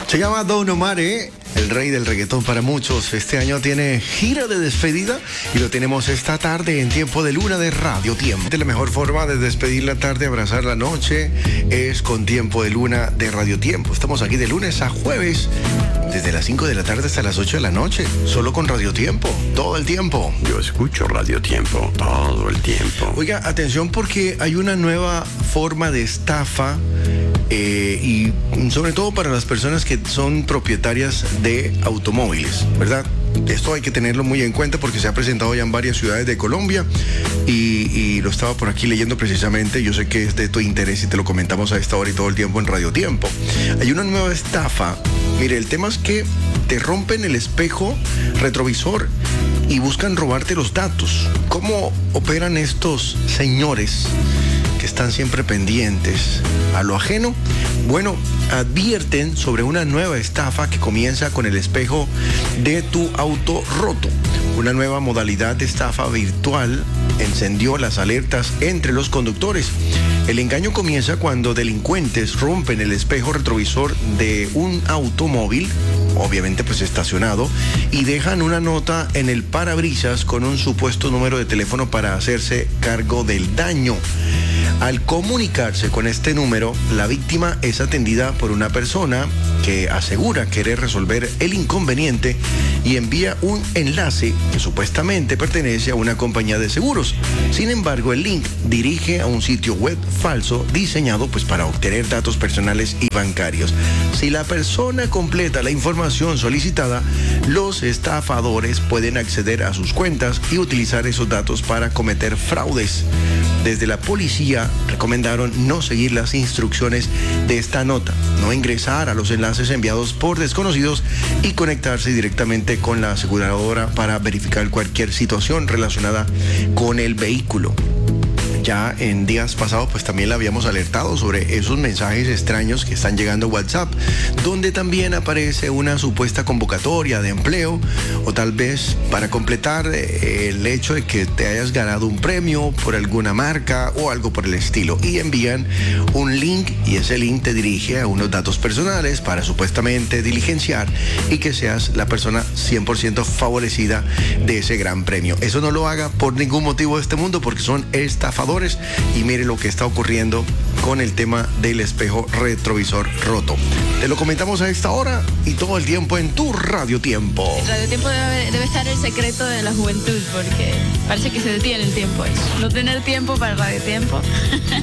Se llama Don Omar, el rey del reggaetón para muchos. Este año tiene gira de despedida y lo tenemos esta tarde en Tiempo de Luna de Radio Tiempo. La mejor forma de despedir la tarde, abrazar la noche, es con Tiempo de Luna de Radio Tiempo. Estamos aquí de lunes a jueves, desde las 5 de la tarde hasta las 8 de la noche, solo con Radio Tiempo, todo el tiempo. Yo escucho Radio Tiempo todo el tiempo. Oiga, atención porque hay una nueva forma de estafa y sobre todo para las personas que son propietarias de automóviles, ¿verdad? Esto hay que tenerlo muy en cuenta porque se ha presentado ya en varias ciudades de Colombia y lo estaba por aquí leyendo precisamente. Yo sé que es de tu interés y te lo comentamos a esta hora y todo el tiempo en Radio Tiempo. Hay una nueva estafa. Mire, el tema es que te rompen el espejo retrovisor y buscan robarte los datos. ¿Cómo operan estos señores que están siempre pendientes a lo ajeno? Bueno, advierten sobre una nueva estafa que comienza con el espejo de tu auto roto. Una nueva modalidad de estafa virtual encendió las alertas entre los conductores. El engaño comienza cuando delincuentes rompen el espejo retrovisor de un automóvil, obviamente pues estacionado, y dejan una nota en el parabrisas con un supuesto número de teléfono para hacerse cargo del daño. Al comunicarse con este número, la víctima es atendida por una persona que asegura querer resolver el inconveniente y envía un enlace que supuestamente pertenece a una compañía de seguros. Sin embargo, el link dirige a un sitio web falso diseñado pues para obtener datos personales y bancarios. Si la persona completa la información solicitada, los estafadores pueden acceder a sus cuentas y utilizar esos datos para cometer fraudes. Desde la policía recomendaron no seguir las instrucciones de esta nota, no ingresar a los enlaces enviados por desconocidos y conectarse directamente con la aseguradora para verificar cualquier situación relacionada con el vehículo. Ya en días pasados pues también le habíamos alertado sobre esos mensajes extraños que están llegando a WhatsApp, donde también aparece una supuesta convocatoria de empleo o tal vez para completar el hecho de que te hayas ganado un premio por alguna marca o algo por el estilo, y envían un link y ese link te dirige a unos datos personales para supuestamente diligenciar y que seas la persona 100% favorecida de ese gran premio. Eso no lo haga por ningún motivo de este mundo porque son estafadores. Y mire lo que está ocurriendo con el tema del espejo retrovisor roto. Te lo comentamos a esta hora y todo el tiempo en tu Radio Tiempo. En Radio Tiempo debe estar el secreto de la juventud, porque parece que se detiene el tiempo. No tener tiempo para Radio Tiempo.